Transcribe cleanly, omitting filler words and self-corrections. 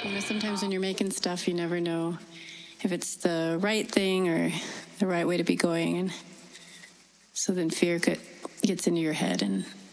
Sometimes when you're making stuff, you never know if it's the right thing or the right way to be going. And so then fear gets into your head and